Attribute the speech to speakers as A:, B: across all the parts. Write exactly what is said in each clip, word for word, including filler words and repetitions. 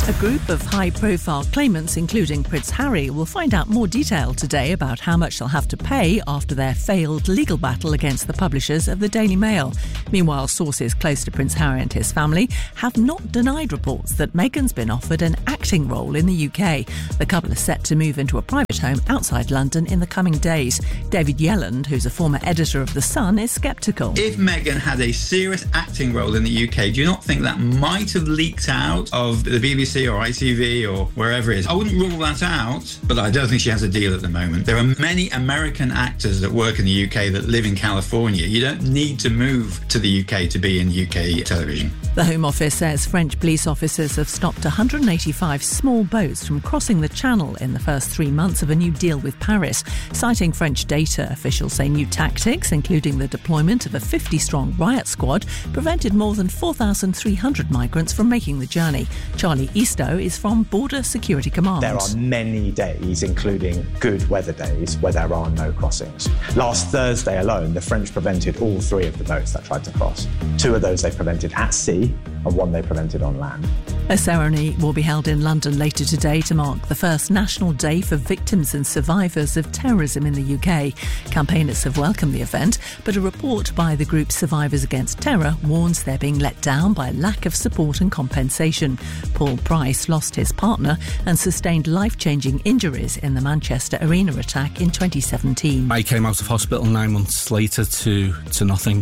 A: A group of high-profile claimants, including Prince Harry, will find out more detail today about how much they'll have to pay after their failed legal battle against the publishers of the Daily Mail. Meanwhile, sources close to Prince Harry and his family have not denied reports that Meghan's been offered an acting role in the U K. The couple is set to move into a private home outside London in the coming days. David Yelland, who's a former editor of The Sun, is sceptical.
B: If Meghan had a serious acting role in the U K, do you not think that might have leaked out of the B B C or I T V or wherever it is? I wouldn't rule that out, but I don't think she has a deal at the moment. There are many American actors that work in the U K that live in California. You don't need to move to the U K to be in U K television.
A: The Home Office says French police officers have stopped one hundred eighty-five small boats from crossing the Channel in the first three months of a new deal with Paris. Citing French data, officials say new tactics, including the deployment of a fifty-strong riot squad, prevented more than four thousand three hundred migrants from making the journey. Charlie Eastoe is from Border Security Command.
C: There are many days, including good weather days, where there are no crossings. Last Thursday alone, the French prevented all three of the boats that tried to cross. Two of those they prevented at sea, and one they prevented on land.
A: A ceremony will be held in London later today to mark the first National Day for victims and survivors of terrorism in the U K. Campaigners have welcomed the event, but a report by the group Survivors Against Terror warns they're being let down by lack of support and compensation. Paul Price lost his partner and sustained life-changing injuries in the Manchester Arena attack in twenty seventeen.
D: I came out of hospital nine months later to, to nothing.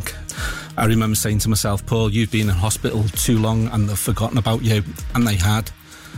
D: I remember saying to myself, Paul, you've been in hospital too long and they've forgotten about you. And they had.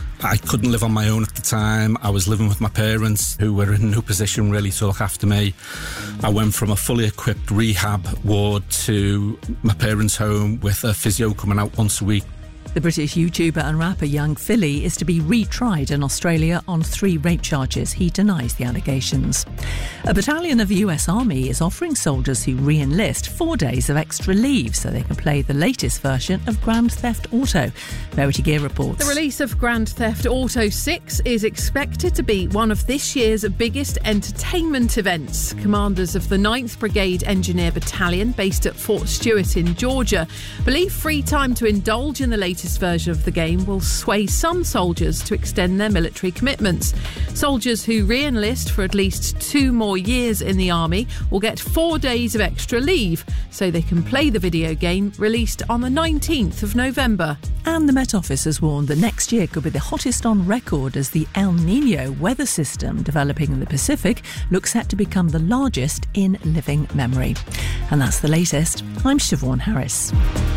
D: I couldn't live on my own at the time. I was living with my parents, who were in no position really to look after me. I went from a fully equipped rehab ward to my parents' home with a physio coming out once a week.
A: The British YouTuber and rapper Young Philly is to be retried in Australia on three rape charges. He denies the allegations. A battalion of the U S Army is offering soldiers who re-enlist four days of extra leave so they can play the latest version of Grand Theft Auto. Verity Gear reports.
E: The release of Grand Theft Auto six is expected to be one of this year's biggest entertainment events. Commanders of the ninth Brigade Engineer Battalion, based at Fort Stewart in Georgia, believe free time to indulge in the latest version of the game will sway some soldiers to extend their military commitments. Soldiers who re-enlist for at least two more years in the army will get four days of extra leave so they can play the video game released on the nineteenth of November.
A: And the Met Office has warned that next year could be the hottest on record as the El Niño weather system developing in the Pacific looks set to become the largest in living memory. And that's the latest. I'm Siobhan Harris.